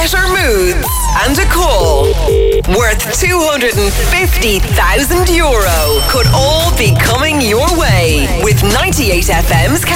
better moods, and a call worth €250,000 could all be coming your way with 98 FM's